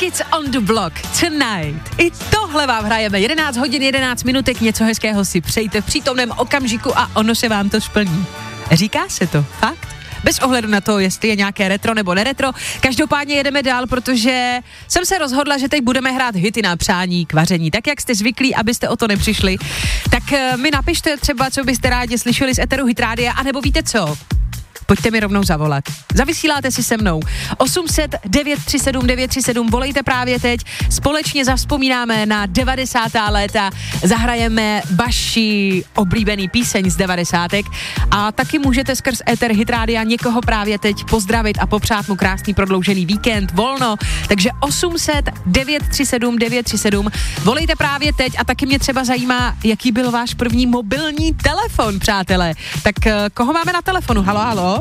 Kids on the Block tonight. I tohle vám hrajeme. 11 hodin, 11 minutek, něco hezkého si přejte v přítomném okamžiku a ono se vám to splní. Říká se to, fakt? Bez ohledu na to, jestli je nějaké retro nebo neretro. Každopádně jedeme dál, protože jsem se rozhodla, že teď budeme hrát hity na přání k vaření. Tak jak jste zvyklí, abyste o to nepřišli, tak mi napište třeba, co byste rádi slyšeli z Eteru Hit Rádia, anebo víte co? Pojďte mi rovnou zavolat. Zavysíláte si se mnou. 800 937 937, volejte právě teď. Společně zavzpomínáme na 90. léta. Zahrajeme vaši oblíbený píseň z 90. A taky můžete skrz Eter Hit Rádia někoho právě teď pozdravit a popřát mu krásný prodloužený víkend, volno. Takže 800 937 937, volejte právě teď a taky mě třeba zajímá, jaký byl váš první mobilní telefon, přátelé. Tak koho máme na telefonu? Halo, halo?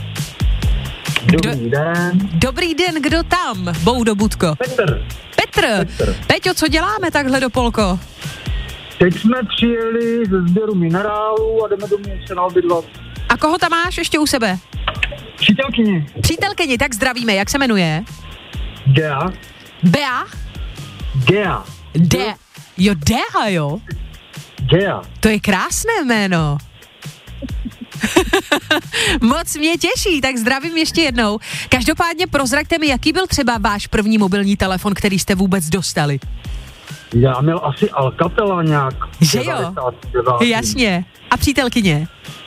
Dobrý den. Dobrý den, kdo tam? Boudo Budko. Petr. Peťo, co děláme takhle do Polko? Teď jsme přijeli ze sběru minerálů a jdeme domů se naobědvat. A koho tam máš ještě u sebe? Přítelkyni, tak zdravíme, jak se jmenuje? Gea. Bea? Gea. Jo, Dea, jo? Gea. To je krásné jméno. Moc mě těší, tak zdravím ještě jednou. Každopádně prozraďte mi, jaký byl třeba váš první mobilní telefon, který jste vůbec dostali? Já měl asi Alcatela nějak. Že jo? Jasně. A přítelkyně?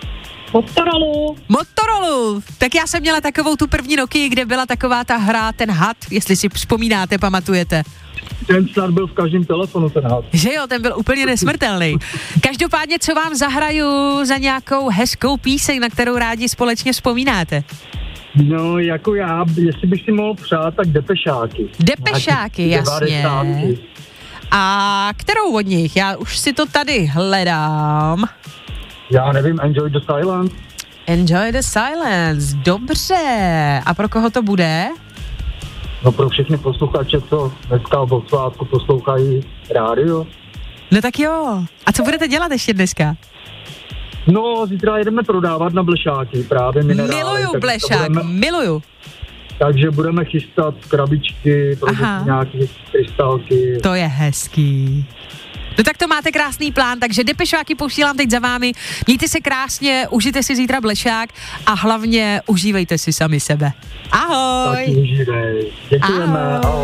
Motorola. Tak já jsem měla takovou tu první Nokii, kde byla taková ta hra, ten had, jestli si vzpomínáte, pamatujete. Ten snad byl v každém telefonu, ten had. Že jo, ten byl úplně nesmrtelný. Každopádně, co vám zahraju za nějakou hezkou píseň, na kterou rádi společně vzpomínáte? No, jako já, jestli bych si mohl přát, tak Depešáky. Depešáky, jasně. 90. A kterou od nich? Já už si to tady hledám. Já nevím, Enjoy the Silence. Enjoy the Silence, dobře. A pro koho to bude? No pro všechny posluchače, co dneska v svátku poslouchají rádio. No tak jo. A co budete dělat ještě dneska? No, zítra jedeme prodávat na blešáky, právě minerály. Miluju blešák, miluju. Takže budeme chystat krabičky, nějaké krystalky. To je hezký. No tak to máte krásný plán, takže Depešáky posílám teď za vámi. Mějte se krásně, užijte si zítra blešák a hlavně užívejte si sami sebe. Ahoj! Tak užívej. Děkujeme. Ahoj.